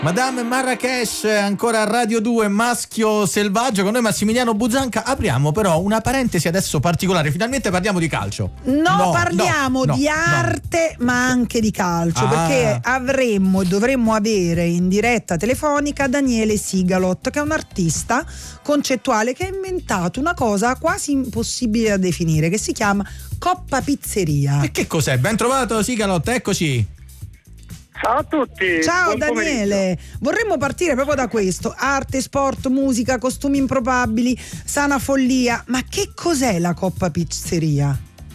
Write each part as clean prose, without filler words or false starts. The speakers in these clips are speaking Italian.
Madame Marrakesh, ancora a Radio 2, Maschio Selvaggio, con noi Massimiliano Buzzanca. Apriamo però una parentesi adesso particolare, finalmente parliamo di calcio. Parliamo di arte, ma anche di calcio, perché avremmo e dovremmo avere in diretta telefonica Daniele Sigalot, che è un artista concettuale che ha inventato una cosa quasi impossibile da definire, che si chiama Coppa Pizzeria. E che cos'è? Ben trovato Sigalot, eccoci. Ciao a tutti. Ciao buon Daniele, pomeriggio. vorremmo partire proprio da questo: arte, sport, musica, costumi improbabili, sana follia. Ma che cos'è la Coppa Pizzeria?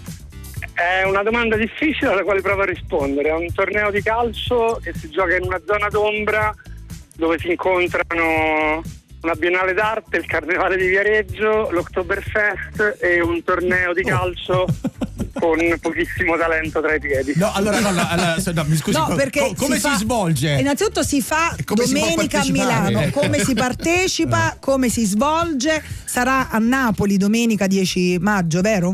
È una domanda difficile alla quale provo a rispondere. È un torneo di calcio che si gioca in una zona d'ombra dove si incontrano una Biennale d'arte, il Carnevale di Viareggio, l'Oktoberfest e un torneo di calcio con pochissimo talento tra i piedi. Mi scusi, perché come si svolge? Innanzitutto si fa domenica a si Milano, come si partecipa, come si svolge. Sarà a Napoli domenica 10 maggio, vero?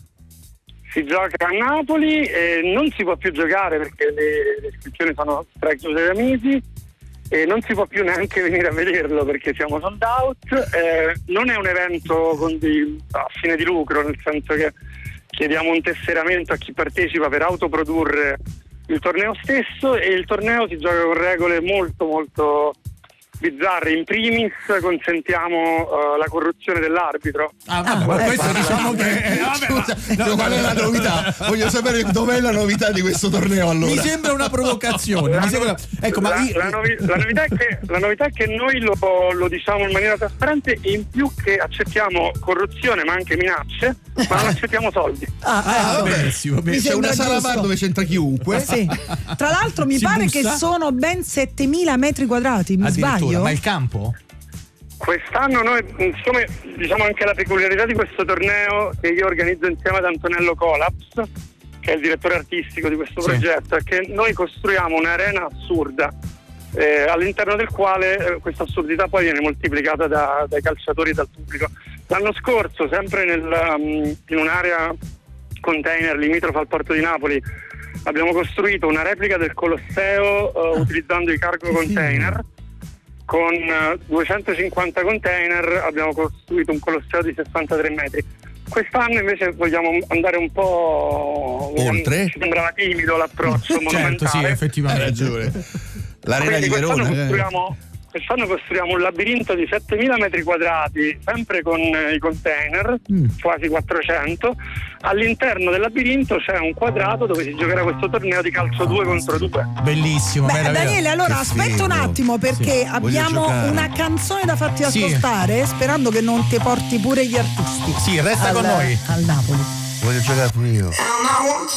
Si gioca a Napoli e non si può più giocare perché le iscrizioni sono chiuse da mesi e non si può più neanche venire a vederlo perché siamo sold out. Non è un evento a fine di lucro, nel senso che chiediamo un tesseramento a chi partecipa per autoprodurre il torneo stesso, e il torneo si gioca con regole molto molto bizzarre. In primis consentiamo la corruzione dell'arbitro. Questo diciamo che qual è la novità? Voglio sapere dov'è la novità di questo torneo, allora. Mi sembra una provocazione. La novità è che noi lo diciamo in maniera trasparente, e in più che accettiamo corruzione ma anche minacce, ma non accettiamo soldi. Benissimo. C'è una sala bar dove c'entra chiunque. Sì. Tra l'altro mi pare che sono ben 7.000 metri quadrati, mi sbaglio? Ma il campo? Quest'anno noi, siccome diciamo anche la peculiarità di questo torneo che io organizzo insieme ad Antonello Colaps, che è il direttore artistico di questo progetto, è che noi costruiamo un'arena assurda all'interno del quale questa assurdità poi viene moltiplicata dai calciatori e dal pubblico. L'anno scorso, sempre in un'area container limitrofa al porto di Napoli, abbiamo costruito una replica del Colosseo utilizzando i cargo container. Con 250 container abbiamo costruito un Colosseo di 63 metri. Quest'anno invece vogliamo andare un po' oltre. Ci sembrava timido l'approccio monumentale. Sì, effettivamente. Hai ragione. L'arena di Verona. Quest'anno costruiamo un labirinto di 7.000 metri quadrati, sempre con i container, quasi 400. All'interno del labirinto c'è un quadrato dove si giocherà questo torneo di calcio 2 contro 2. Bellissimo. Daniele, allora Che aspetta figo. un attimo, perché Sì, abbiamo una canzone da farti ascoltare, sperando che non ti porti pure gli artisti. Sì, resta con noi. Al Napoli. Voglio giocare pure io.